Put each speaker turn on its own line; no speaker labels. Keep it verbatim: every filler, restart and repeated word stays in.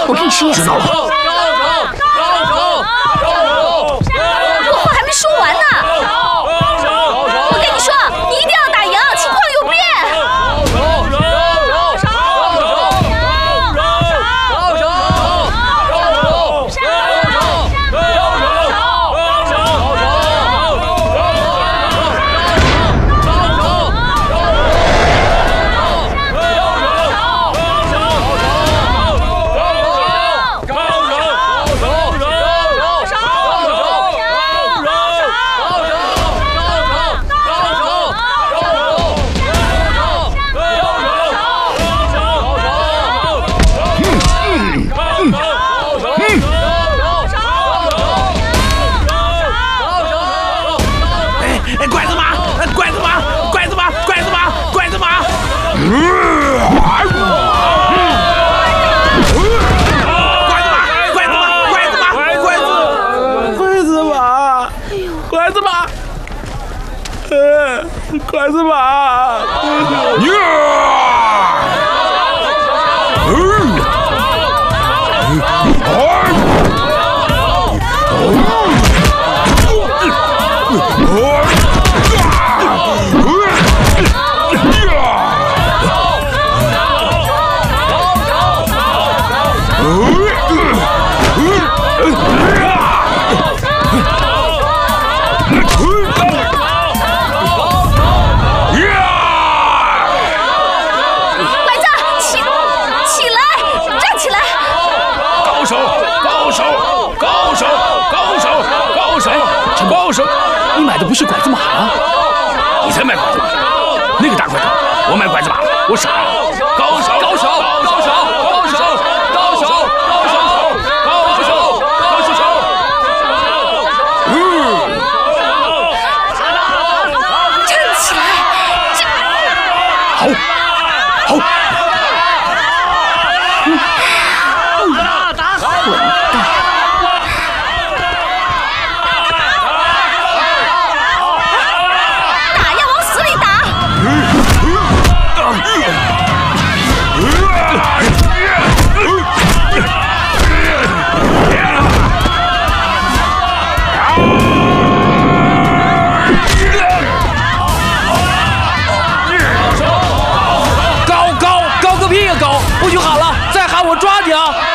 我给你使眼色。
知道了。
高手，高手，高手，
我话还没说完呢。我跟你说，你一定要打赢，情况有变。
拐子马！
你买的不是拐子马吗？你才买拐子马，那个大块头，我买拐子马，我傻呀！高手，高手，高手，高手，高手，高手，高手，高手，嗯，
站起来，
好，好，
打打好，
混蛋！
高高高个屁呀高！不许喊了，再喊我抓你啊！